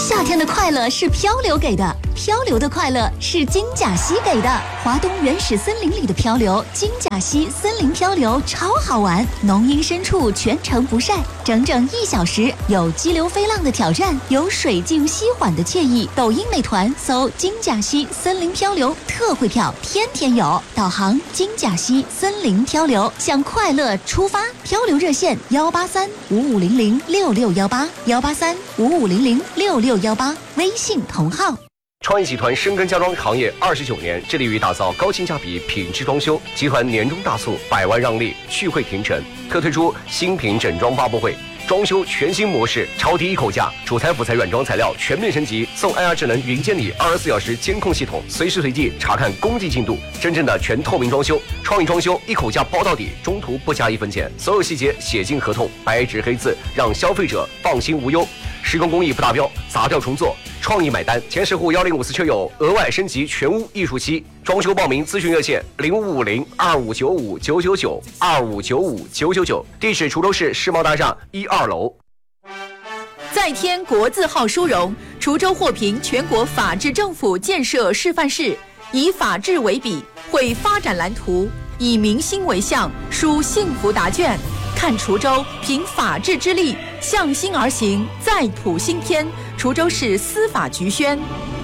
夏天的快乐是漂流给的，漂流的快乐是金甲溪给的。华东原始森林里的漂流，金甲溪森林漂流超好玩，浓荫深处全程不晒，整整1小时，有激流飞浪的挑战，有水静溪缓的惬意。抖音、美团搜金甲溪森林漂流特惠票，天天有。导航金甲溪森林漂流，向快乐出发。漂流热线183-5500-6618，183-5500-6618，微信同号。 创意集团深耕家装行业29年，致力于打造高性价比品质装修。集团年终大促，100万让利，续会停产，特推出新品整装发布会，装修全新模式，超低一口价，主材辅材软装材料全面升级，送 IR 智能云监理24小时监控系统，随时随地查看工地进度，真正的全透明装修。创意装修一口价包到底，中途不加1分钱，所有细节写进合同，白纸黑字，让消费者放心无忧。施工工艺不达标，砸掉重做，创意买单。前10户1054车友额外升级全屋艺术漆。装修报名咨询热线0550-2595-999，2595-999，地址滁州市世贸大厦1、2楼。 再添国字号殊荣，滁州获评全国法治政府建设示范市，以法治为笔，绘发展蓝图，以民心为向，书幸福答卷。看滁州凭法治之力向心而行，再谱新篇。滁州市司法局宣。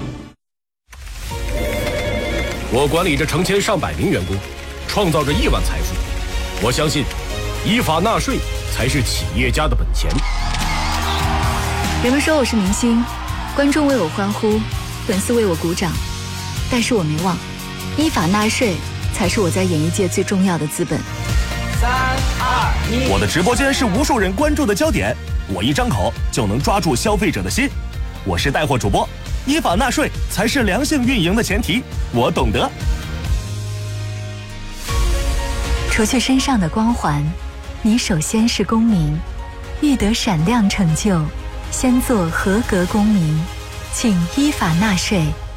我管理着成千上百名员工，创造着亿万财富。我相信，依法纳税才是企业家的本钱。 人们说我是明星，观众为我欢呼，粉丝为我鼓掌，但是我没忘，依法纳税才是我在演艺界最重要的资本。 3、2、1， 我的直播间是无数人关注的焦点，我一张口就能抓住消费者的心。我是带货主播，依法纳税才是良性运营的前提，我懂得。 除去身上的光环，你首先是公民，欲得闪亮成就，先做合格公民，请依法纳税。